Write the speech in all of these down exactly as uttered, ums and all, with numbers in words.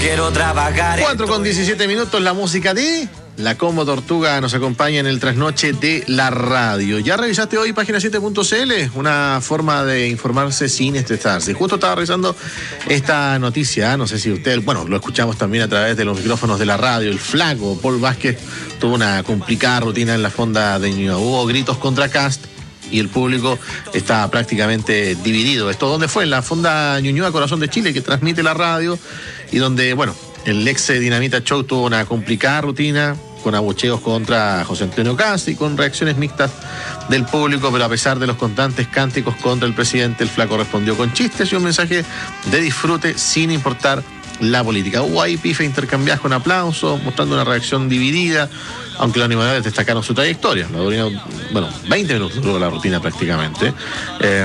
Quiero trabajar. cuatro con diecisiete minutos, la música de La Combo Tortuga nos acompaña en el trasnoche de la radio. ¿Ya revisaste hoy página siete punto c l? Una forma de informarse sin estresarse. Justo estaba revisando esta noticia, no sé si usted, bueno, lo escuchamos también a través de los micrófonos de la radio. El flaco Paul Vázquez tuvo una complicada rutina en la fonda de Ñuñoa. Hubo gritos contra Kast y el público está prácticamente dividido. ¿Esto dónde fue? En la fonda Ñuñoa Corazón de Chile, que transmite la radio, y donde, bueno, el ex Dinamita Show tuvo una complicada rutina con abucheos contra José Antonio Kast y con reacciones mixtas del público, pero a pesar de los constantes cánticos contra el presidente, el flaco respondió con chistes y un mensaje de disfrute sin importar la política. Hubo ahí pife intercambiadas con aplausos, mostrando una reacción dividida, aunque los animadores destacaron su trayectoria. La duró, bueno, veinte minutos duró la rutina prácticamente. Eh,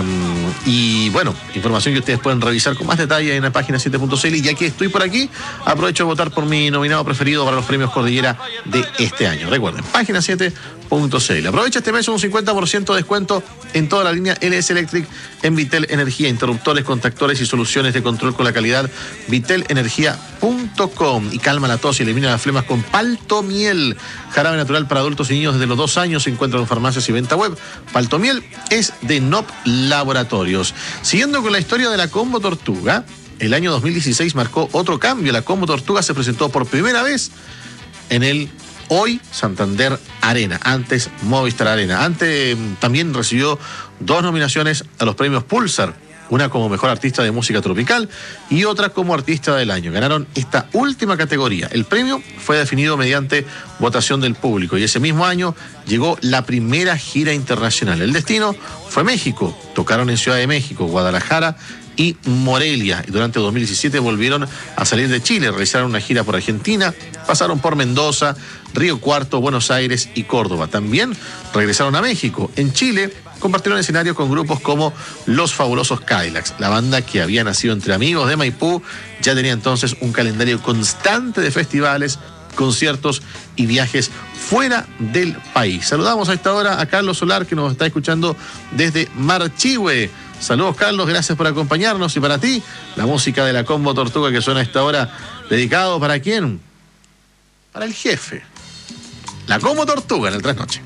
y bueno, información que ustedes pueden revisar con más detalle en la página siete punto c l. Y ya que estoy por aquí, aprovecho de votar por mi nominado preferido para los premios Cordillera de este año. Recuerden, página siete punto c l. Aprovecha este mes un cincuenta por ciento de descuento en toda la línea L S Electric en Vitel Energía, interruptores, contactores y soluciones de control con la calidad vitel energía punto com. Y calma la tos y elimina las flemas con Paltomiel, jarabe natural para adultos y niños desde los dos años. Se encuentra en farmacias y venta web. Paltomiel es de N O P Laboratorios. Siguiendo con la historia de la Combo Tortuga, el año dos mil dieciséis marcó otro cambio. La Combo Tortuga se presentó por primera vez en el Hoy Santander Arena, antes Movistar Arena. Antes también recibió dos nominaciones a los premios Pulsar, una como mejor artista de música tropical y otra como artista del año. Ganaron esta última categoría. El premio fue definido mediante votación del público y ese mismo año llegó la primera gira internacional. El destino fue México. Tocaron en Ciudad de México, Guadalajara y Morelia. Y durante dos mil diecisiete volvieron a salir de Chile, realizaron una gira por Argentina, pasaron por Mendoza, Río Cuarto, Buenos Aires y Córdoba. También regresaron a México. En Chile compartieron escenario con grupos como Los Fabulosos Cadillacs. La banda, que había nacido entre amigos de Maipú, ya tenía entonces un calendario constante de festivales, conciertos y viajes fuera del país. Saludamos a esta hora a Carlos Solar, que nos está escuchando desde Marchihue. Saludos, Carlos, gracias por acompañarnos. Y para ti, la música de la Combo Tortuga que suena a esta hora, dedicado ¿para quién? Para el jefe. La Combo Tortuga en el Trasnoche.